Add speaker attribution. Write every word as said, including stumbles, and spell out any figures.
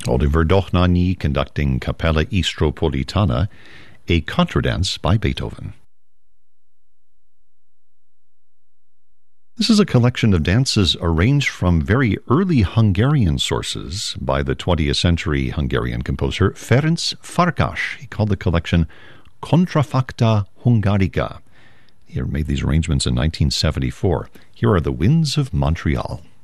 Speaker 1: Oliver Dochnani conducting Capella Istropolitana, a contradance by Beethoven. This is a collection of dances arranged from very early Hungarian sources by the twentieth century Hungarian composer Ferenc Farkas. He called the collection Contrafacta Hungarica. He made these arrangements in nineteen seventy-four. Here are the Winds of Montreal.